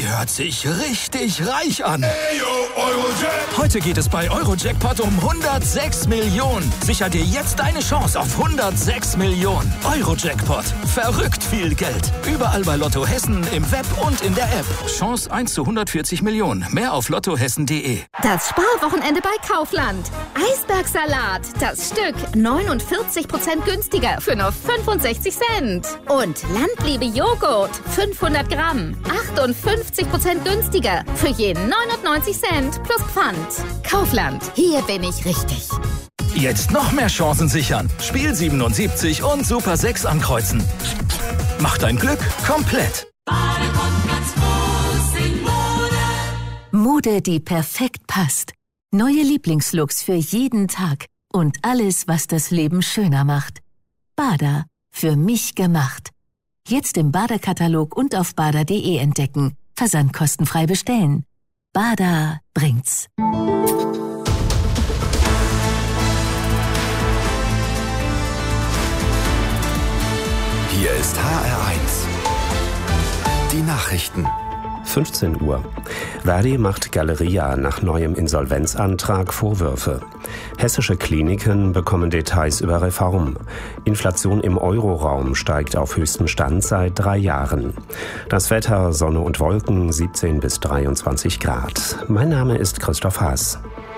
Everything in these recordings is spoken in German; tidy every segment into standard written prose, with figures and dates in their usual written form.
Die hört sich richtig reich an. Ey, yo, Eurojackpot. Heute geht es bei Eurojackpot um 106 Millionen. Sicher dir jetzt deine Chance auf 106 Millionen. Eurojackpot. Verrückt viel Geld. Überall bei Lotto Hessen, im Web und in der App. Chance 1 zu 140 Millionen. Mehr auf lottohessen.de. Das Sparwochenende bei Kaufland. Eisbergsalat. Das Stück 49% günstiger für nur 65 Cent. Und Landliebe Joghurt. 500 Gramm. 58% günstiger für je 99 Cent plus Pfand. Kaufland. Hier bin ich richtig. Jetzt noch mehr Chancen sichern. Spiel 77 und Super 6 ankreuzen. Mach dein Glück komplett. Mode, die perfekt passt. Neue Lieblingslooks für jeden Tag. Und alles, was das Leben schöner macht. Bada. Für mich gemacht. Jetzt im Bada-Katalog und auf bada.de entdecken. Versand kostenfrei bestellen. Bada bringt's. Hier ist HR1. Die Nachrichten. 15 Uhr. Verdi macht Galeria nach neuem Insolvenzantrag Vorwürfe. Hessische Kliniken bekommen Details über Reform. Inflation im Euroraum steigt auf höchstem Stand seit 3 Jahren. Das Wetter, Sonne und Wolken, 17 bis 23 Grad. Mein Name ist Christoph Haas.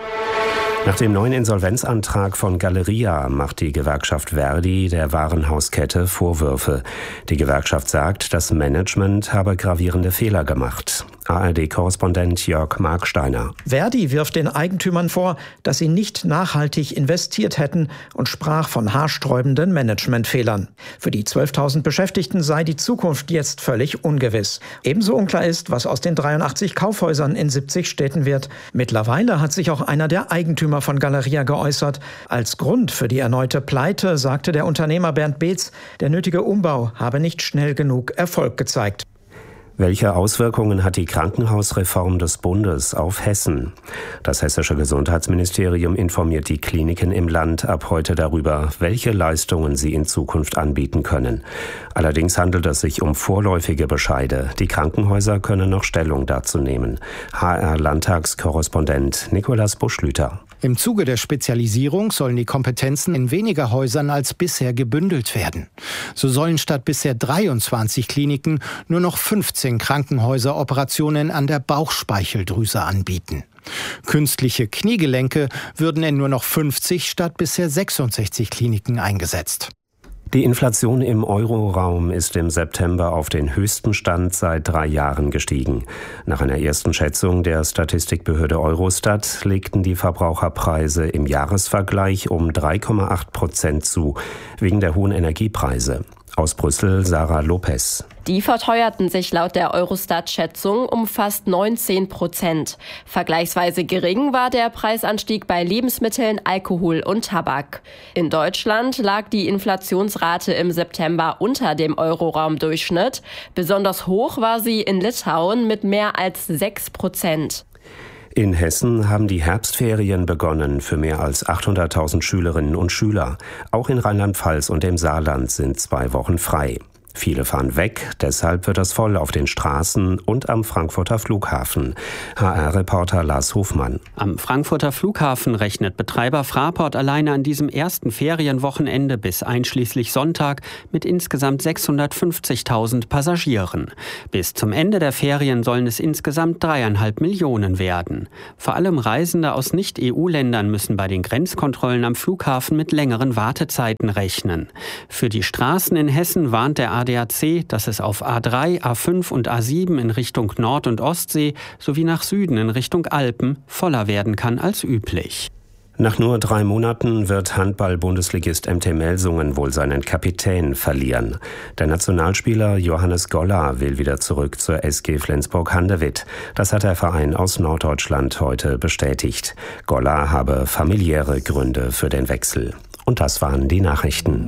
Nach dem neuen Insolvenzantrag von Galeria macht die Gewerkschaft Verdi der Warenhauskette Vorwürfe. Die Gewerkschaft sagt, das Management habe gravierende Fehler gemacht. ARD-Korrespondent Jörg Marksteiner. Verdi wirft den Eigentümern vor, dass sie nicht nachhaltig investiert hätten und sprach von haarsträubenden Managementfehlern. Für die 12.000 Beschäftigten sei die Zukunft jetzt völlig ungewiss. Ebenso unklar ist, was aus den 83 Kaufhäusern in 70 Städten wird. Mittlerweile hat sich auch einer der Eigentümer von Galeria geäußert. Als Grund für die erneute Pleite sagte der Unternehmer Bernd Beetz, der nötige Umbau habe nicht schnell genug Erfolg gezeigt. Welche Auswirkungen hat die Krankenhausreform des Bundes auf Hessen? Das hessische Gesundheitsministerium informiert die Kliniken im Land ab heute darüber, welche Leistungen sie in Zukunft anbieten können. Allerdings handelt es sich um vorläufige Bescheide. Die Krankenhäuser können noch Stellung dazu nehmen. HR-Landtagskorrespondent Nikolaus Buschlüter. Im Zuge der Spezialisierung sollen die Kompetenzen in weniger Häusern als bisher gebündelt werden. So sollen statt bisher 23 Kliniken nur noch 15 Krankenhäuser Operationen an der Bauchspeicheldrüse anbieten. Künstliche Kniegelenke würden in nur noch 50 statt bisher 66 Kliniken eingesetzt. Die Inflation im Euroraum ist im September auf den höchsten Stand seit 3 Jahren gestiegen. Nach einer ersten Schätzung der Statistikbehörde Eurostat legten die Verbraucherpreise im Jahresvergleich um 3,8% zu, wegen der hohen Energiepreise. Aus Brüssel Sarah Lopez. Die verteuerten sich laut der Eurostat-Schätzung um fast 19%. Vergleichsweise gering war der Preisanstieg bei Lebensmitteln, Alkohol und Tabak. In Deutschland lag die Inflationsrate im September unter dem Euroraumdurchschnitt. Besonders hoch war sie in Litauen mit mehr als 6%. In Hessen haben die Herbstferien begonnen für mehr als 800.000 Schülerinnen und Schüler. Auch in Rheinland-Pfalz und dem Saarland sind 2 Wochen frei. Viele fahren weg, deshalb wird es voll auf den Straßen und am Frankfurter Flughafen. HR-Reporter Lars Hofmann. Am Frankfurter Flughafen rechnet Betreiber Fraport alleine an diesem ersten Ferienwochenende bis einschließlich Sonntag mit insgesamt 650.000 Passagieren. Bis zum Ende der Ferien sollen es insgesamt 3,5 Millionen werden. Vor allem Reisende aus Nicht-EU-Ländern müssen bei den Grenzkontrollen am Flughafen mit längeren Wartezeiten rechnen. Für die Straßen in Hessen warnt der ADAC, dass es auf A3, A5 und A7 in Richtung Nord- und Ostsee sowie nach Süden in Richtung Alpen voller werden kann als üblich. Nach nur 3 Monaten wird Handball-Bundesligist MT Melsungen wohl seinen Kapitän verlieren. Der Nationalspieler Johannes Goller will wieder zurück zur SG Flensburg-Handewitt. Das hat der Verein aus Norddeutschland heute bestätigt. Goller habe familiäre Gründe für den Wechsel. Und das waren die Nachrichten.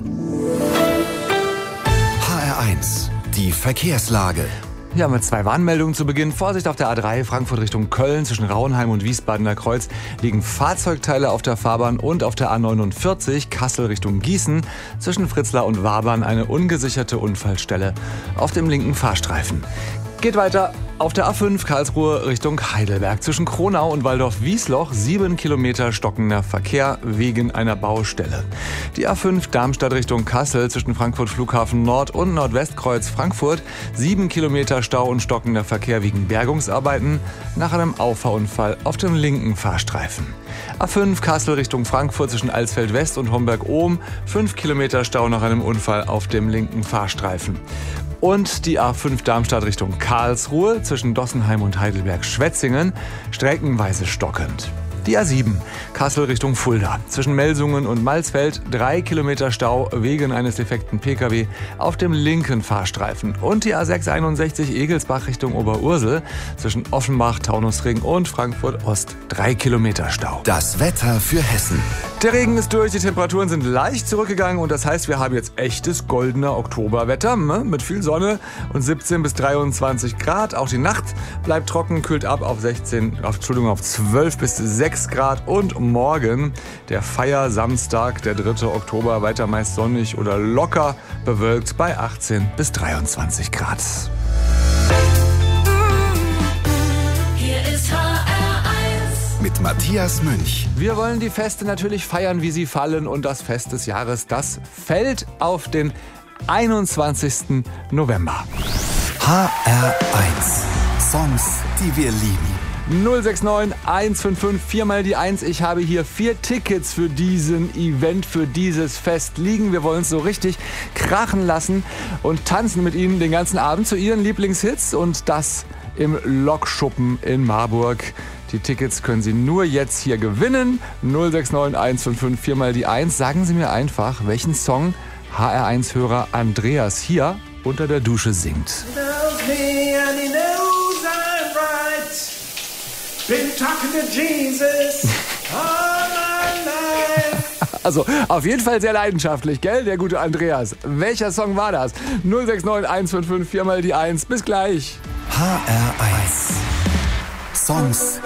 HR1, die Verkehrslage. Ja, mit 2 Warnmeldungen zu Beginn. Vorsicht auf der A3 Frankfurt Richtung Köln zwischen Rauenheim und Wiesbadener Kreuz liegen Fahrzeugteile auf der Fahrbahn und auf der A49 Kassel Richtung Gießen zwischen Fritzlar und Wabern eine ungesicherte Unfallstelle auf dem linken Fahrstreifen. Geht weiter. Auf der A5 Karlsruhe Richtung Heidelberg zwischen Kronau und Waldorf-Wiesloch 7 Kilometer stockender Verkehr wegen einer Baustelle. Die A5 Darmstadt Richtung Kassel zwischen Frankfurt Flughafen Nord und Nordwestkreuz Frankfurt 7 Kilometer Stau und stockender Verkehr wegen Bergungsarbeiten nach einem Auffahrunfall auf dem linken Fahrstreifen. A5 Kassel Richtung Frankfurt zwischen Alsfeld West und Homberg-Ohm 5 Kilometer Stau nach einem Unfall auf dem linken Fahrstreifen. Und die A5 Darmstadt Richtung Karlsruhe zwischen Dossenheim und Heidelberg-Schwetzingen streckenweise stockend. Die A7 Kassel Richtung Fulda zwischen Melsungen und Malsfeld 3 Kilometer Stau wegen eines defekten Pkw auf dem linken Fahrstreifen. Und die A661 Egelsbach Richtung Oberursel zwischen Offenbach, Taunusring und Frankfurt Ost 3 Kilometer Stau. Das Wetter für Hessen. Der Regen ist durch, die Temperaturen sind leicht zurückgegangen und das heißt, wir haben jetzt echtes goldener Oktoberwetter mit viel Sonne und 17 bis 23 Grad. Auch die Nacht bleibt trocken, kühlt ab auf 12 bis 6 Grad und morgen, der Feiersamstag, der 3. Oktober, weiter meist sonnig oder locker bewölkt bei 18 bis 23 Grad. Hier ist HR1 mit Matthias Münch. Wir wollen die Feste natürlich feiern, wie sie fallen und das Fest des Jahres, das fällt auf den 21. November. HR1. Songs, die wir lieben. 069 155 4 mal die 1. Ich habe hier 4 Tickets für diesen Event, für dieses Fest liegen. Wir wollen es so richtig krachen lassen und tanzen mit Ihnen den ganzen Abend zu Ihren Lieblingshits und das im Lokschuppen in Marburg. Die Tickets können Sie nur jetzt hier gewinnen. 069 155 4 mal die 1. Sagen Sie mir einfach, welchen Song HR1-Hörer Andreas hier unter der Dusche singt. Been talking to Jesus all my life. Also auf jeden Fall sehr leidenschaftlich, gell, der gute Andreas. Welcher Song war das? 069 155 4 mal die 1. Bis gleich. HR1. Songs,